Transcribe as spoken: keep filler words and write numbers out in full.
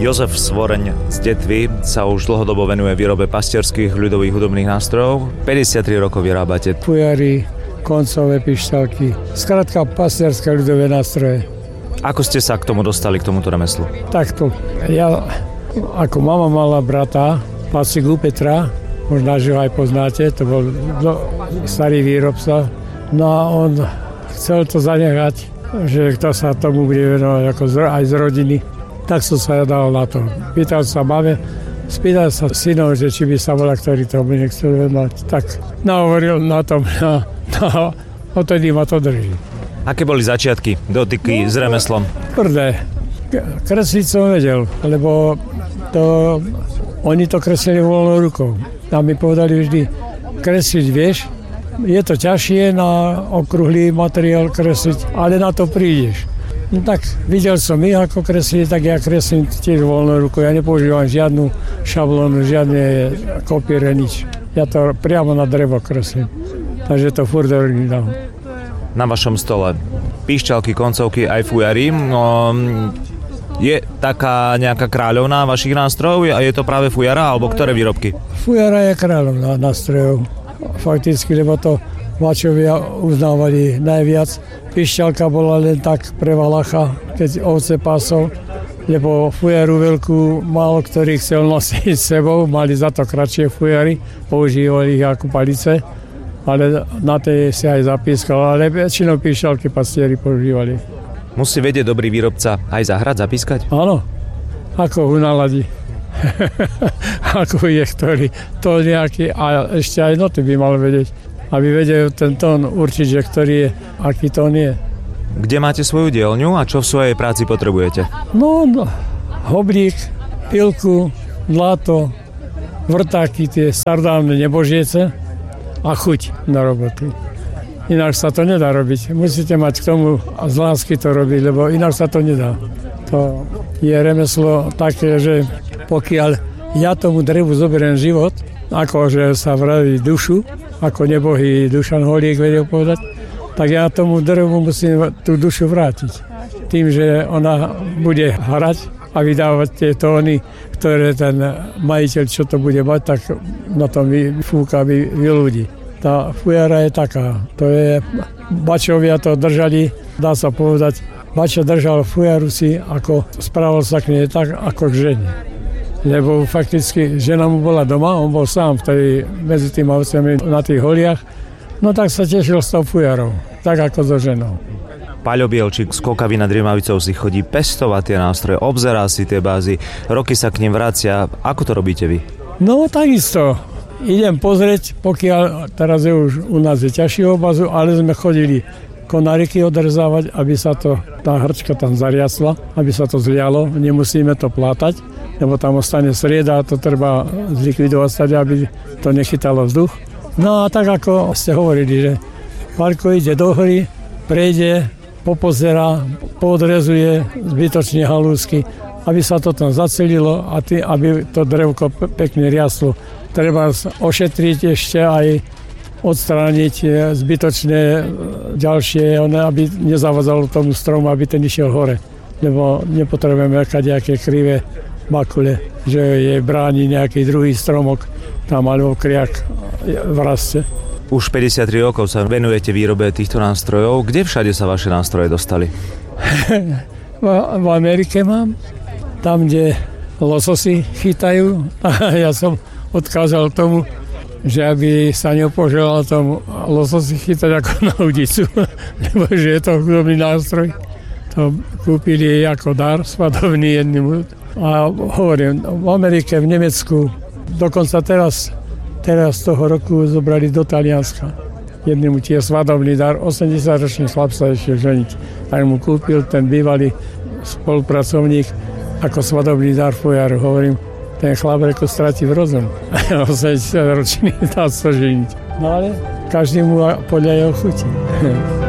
Jozef Svoreň z Detvy sa už dlhodobo venuje výrobe pastierských ľudových hudobných nástrojov. päťdesiattri rokov vyrábate. Fujary, koncové pišťalky, skrátka pastierské ľudové nástroje. Ako ste sa k tomu dostali, k tomuto remeslu? Takto, ja ako mama mala brata, Pasigu Petra, možno, že ho aj poznáte, to bol no, starý výrobca. No a on chcel to zanechať, že kto sa tomu bude venovať ako z, aj z rodiny. Tak som sa dal na to. Pýtal sa mame, spýtal sa synov, že či by sa bola, ktorý to by nechcel venovať. Tak nahovoril na tom, no, no, odtedy ma to drží. Aké boli začiatky, dotyky no, s remeslom? Tvrdé. Kresliť som vedel, lebo to, oni to kreslili voľnou rukou. A mi povedali vždy, kresliť vieš, je to ťažšie na okrúhly materiál kresliť, ale na to prídeš. No tak videl som ich, ako kreslili, tak ja kreslím tiež voľnou rukou. Ja nepoužívam žiadnu šablónu, žiadne kopiere, nič. Ja to priamo na drevo kreslím. Takže to furt originál. Na vašom stole pišťalky, koncovky, aj fujary. No, je taká nejaká kráľovná vašich nástrojov a je to práve fujara, alebo ktoré výrobky? Fujara je kráľovná nástrojov. Fakticky, lebo to mačovia uznávali najviac. Pišťalka bola len tak pre valacha, keď ovce pásol, lebo fujaru veľkú málo ktorý chcel nosiť s sebou, mali za to kratšie fujary, používali ich ako palice, ale na tej si aj zapískal, ale väčšinou pišťalky pastieri používali. Musí vedieť dobrý výrobca aj zahrať, zapískať? Áno, ako ho naladí. Ako je ktorý, to nejaký, a ešte aj noty by mal vedieť, aby vedel ten tón určiť, že ktorý je, aký tón je. Kde máte svoju dielňu a čo v svojej práci potrebujete? No, no hoblík, pilku, dláto, vrtáky, tie sardávne nebožiece a chuť na robotu. Ináč sa to nedá robiť. Musíte mať k tomu z lásky to robiť, lebo ináč sa to nedá. To je remeslo také, že pokiaľ ja tomu drevu zoberiem život, ako že sa vraví dušu, ako nebohý Dušan Holík vedel povedať, tak ja tomu drevu musím tú dušu vrátiť. Tým, že ona bude hrať a vydávať tie tóny, ktoré ten majiteľ, čo to bude mať, tak na tom vyfúka, vyľudí. Tá fujara je taká, to je, bačovia to držali, dá sa povedať, bačo držal fujaru si, ako správal sa k nej tak, ako k žene. Lebo fakticky žena mu bola doma, on bol sám v tej, medzi tým ovcami na tých holiach, no tak sa tešil s tou fujarou, tak ako so ženou. Paľo Bielčík z Kokavy nad Rimavicou si chodí pestovať tie nástroje, obzerá si tie bázy, roky sa k nim vracia. Ako to robíte vy? No takisto. Idem pozrieť, pokiaľ teraz je už u nás je ťažší obazu, ale sme chodili konáriky odrzávať, aby sa to, tá hrčka tam zariasla, aby sa to zlialo, nemusíme to plátať, lebo tam ostane srieda a to treba zlikvidovať, aby to nechytalo vzduch. No a tak ako ste hovorili, že Paľko ide do hory, prejde, popozerá, podrezuje zbytočne halúsky, aby sa to tam zacelilo a tý, aby to drevko pekne riaslo. Treba ošetriť ešte aj odstrániť zbytočné ďalšie, aby nezavadzalo tomu stromu, aby ten išiel hore. Lebo nepotrebujeme nejaké krivé makule, že je bráni nejaký druhý stromok tam alebo kriak v raste. Už päťdesiattri rokov sa venujete výrobe týchto nástrojov. Kde všade sa vaše nástroje dostali? v, v Amerike mám, tam, kde lososy chytajú. Ja som odkázal tomu, že aby sa neopoželal tomu lososi chytať ako na udicu, lebo že je to chudobný nástroj. To kúpili ako dar svadobný jedným. A hovorím, v Amerike, v Nemecku, dokonca teraz Teraz toho roku zobrali do Talianska. Jednému tiež svadobný dar, osemdesiatročný chlap sa ešte ženiť. Tak mu kúpil ten bývalý spolupracovník ako svadobný dar fujaru. Hovorím, ten chlap reko stratí v rozum. osemdesiatročný dá sa ženiť. No ale každý mu podľa jeho chuti.